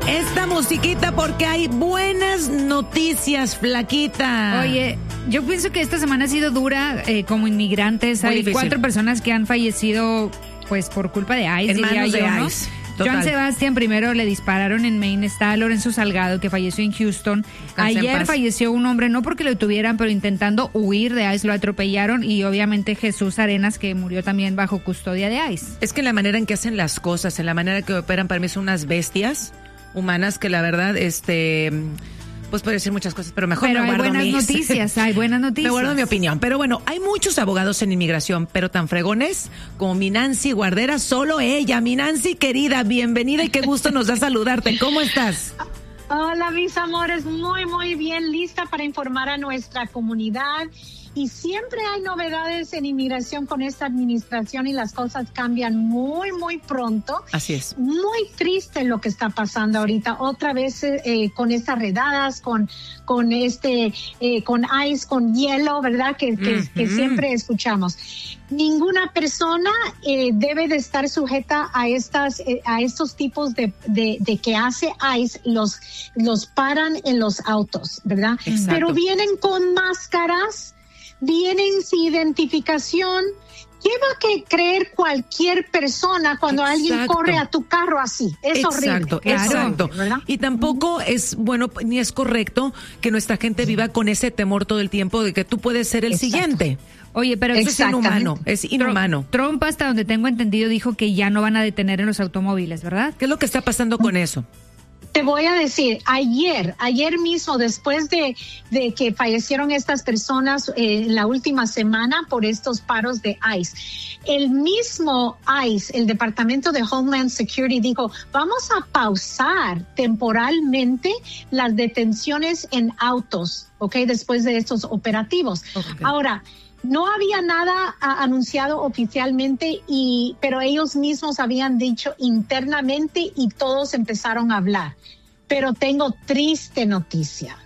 esta musiquita porque hay buenas noticias, flaquita. Oye, yo pienso que esta semana ha sido dura como inmigrantes. Muy hay difícil. 4 personas que han fallecido pues por culpa de ICE, Hermanos diría yo, de ¿no? ICE. Total. Joan Sebastián primero le dispararon en Maine. Está Lorenzo Salgado, que falleció en Houston. Descansa en Ayer paz. falleció un hombre, no porque lo detuvieran, pero intentando huir de ICE, lo atropellaron. Y obviamente Jesús Arenas, que murió también bajo custodia de ICE. Es que la manera en que hacen las cosas, en la manera que operan, para mí son unas bestias humanas que la verdad, pues puede decir muchas cosas, pero mejor Pero me hay guardo buenas noticias, hay buenas Me noticias. guardo mi opinión. Pero bueno, hay muchos abogados en inmigración, pero tan fregones como mi Nancy Guardera, solo ella. Mi Nancy querida, bienvenida y qué gusto nos da saludarte. ¿Cómo estás? Hola, mis amores, muy bien, lista para informar a nuestra comunidad. Y siempre hay novedades en inmigración con esta administración y las cosas cambian muy pronto. Así es. Muy triste lo que está pasando ahorita. Otra vez con estas redadas, con ICE, con hielo, ¿verdad? Que siempre escuchamos. Ninguna persona debe de estar sujeta a estos tipos de que hace ICE, los paran en los autos, ¿verdad? Exacto. Pero vienen con máscaras, vienen sin identificación. ¿Qué va a creer cualquier persona cuando alguien corre a tu carro así? Es horrible. Exacto. ¿Verdad? Y tampoco es bueno ni es correcto que nuestra gente viva con ese temor todo el tiempo de que tú puedes ser el siguiente. Oye, pero Eso es inhumano, es inhumano. Trump, hasta donde tengo entendido, dijo que ya no van a detener en los automóviles, ¿verdad? ¿Qué es lo que está pasando con eso? Te voy a decir, ayer mismo, después de que fallecieron estas personas en la última semana por estos paros de ICE, el mismo ICE, el Departamento de Homeland Security, dijo, vamos a pausar temporalmente las detenciones en autos, ¿ok? Después de estos operativos. Okay. Ahora, no había nada anunciado oficialmente, pero ellos mismos habían dicho internamente y todos empezaron a hablar. Pero tengo triste noticia.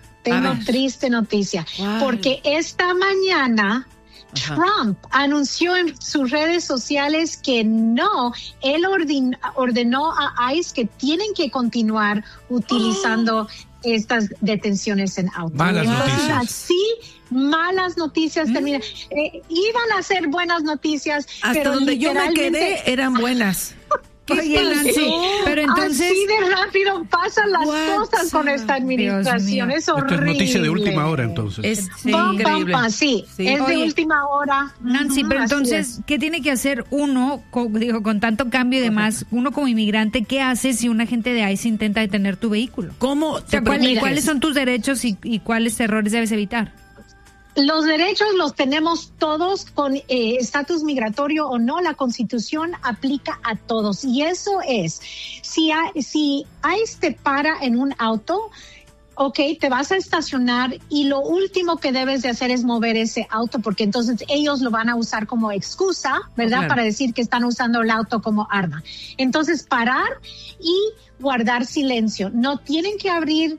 Wow. Porque esta mañana Trump anunció en sus redes sociales que no, él ordenó a ICE que tienen que continuar utilizando estas detenciones en auto. Malas noticias. Así, malas noticias terminan. Iban a ser buenas noticias, Hasta pero donde yo me literalmente quedé eran buenas. Oye, Nancy, pero entonces... así de rápido pasan las cosas con esta administración. mío. Es horrible. Esto es noticia de última hora, entonces. Es increíble. Sí, Sí. es Oye, de última hora. Nancy, pero Así entonces, es. ¿qué tiene que hacer uno, con tanto cambio y demás, uno como inmigrante, qué hace si un agente de ICE intenta detener tu vehículo? ¿Cómo O sea, te proteges? ¿cuáles son tus derechos y cuáles errores debes evitar? Los derechos los tenemos todos con estatus migratorio o no. La Constitución aplica a todos. Y eso es, si ICE te para en un auto, ok, te vas a estacionar y lo último que debes de hacer es mover ese auto, porque entonces ellos lo van a usar como excusa, ¿verdad? Claro. Para decir que están usando el auto como arma. Entonces, parar y guardar silencio. No tienen que abrir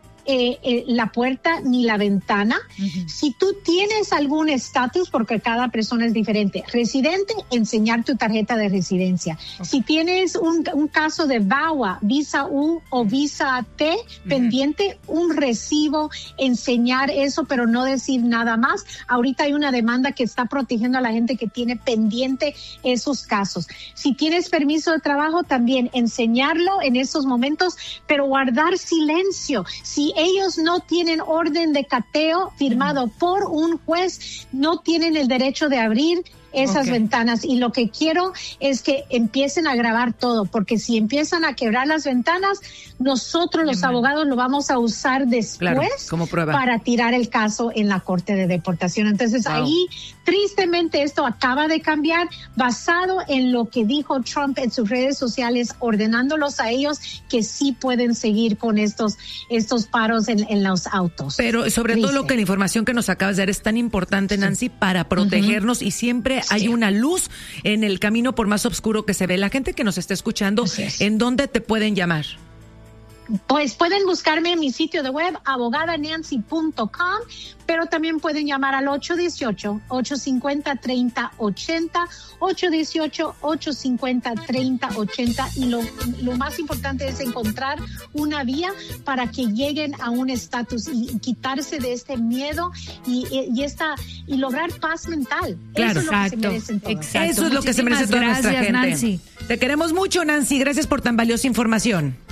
la puerta ni la ventana. Si tú tienes algún estatus, porque cada persona es diferente, residente, enseñar tu tarjeta de residencia. Si tienes un caso de VAWA, visa U o visa T pendiente, un recibo, enseñar eso, pero no decir nada más. Ahorita hay una demanda que está protegiendo a la gente que tiene pendiente esos casos. Si tienes permiso de trabajo, también enseñarlo en esos momentos, pero guardar silencio. Si ellos no tienen orden de cateo firmado por un juez, no tienen el derecho de abrir esas ventanas. Y lo que quiero es que empiecen a grabar todo, porque si empiezan a quebrar las ventanas, nosotros los abogados lo vamos a usar después como prueba para tirar el caso en la corte de deportación. Entonces ahí, tristemente, esto acaba de cambiar basado en lo que dijo Trump en sus redes sociales, ordenándolos a ellos que sí pueden seguir con estos paros en los autos. Pero sobre todo lo que la información que nos acabas de dar es tan importante, Nancy, para protegernos, y siempre hay una luz en el camino por más oscuro que se ve. La gente que nos está escuchando, ¿en dónde te pueden llamar? Pues pueden buscarme en mi sitio de web, abogadanancy.com, pero también pueden llamar al 818-850-3080, 818-850-3080, y lo más importante es encontrar una vía para que lleguen a un estatus y quitarse de este miedo y lograr paz mental. Claro, eso es lo que se merecen todos. Eso es lo que se merece toda nuestra gente. Nancy. Te queremos mucho, Nancy. Gracias por tan valiosa información.